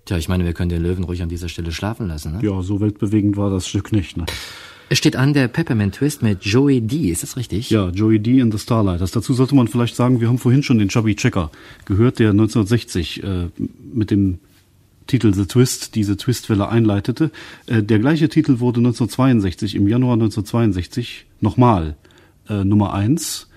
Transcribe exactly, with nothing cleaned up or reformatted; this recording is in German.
Tja, ich meine, wir können den Löwen ruhig an dieser Stelle schlafen lassen, ne? Ja, so weltbewegend war das Stück nicht, ne? Es steht an der Peppermint Twist mit Joey D., ist das richtig? Ja, Joey D. and the Starlighters. Dazu sollte man vielleicht sagen, wir haben vorhin schon den Chubby Checker gehört, der neunzehnhundertsechzig äh, mit dem Titel The Twist diese Twistwelle einleitete. Äh, der gleiche Titel wurde neunzehnhundertzweiundsechzig, im Januar neunzehnhundertzweiundsechzig, nochmal äh, Nummer eins.